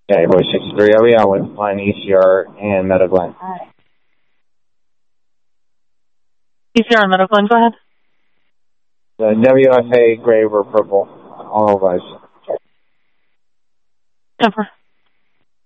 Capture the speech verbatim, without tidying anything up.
Yeah, voice sixty-three, I'll be on with line E C R and Metaglen. E C R and Metaglen, go ahead. The W F A, gray or purple, all of us. Temper.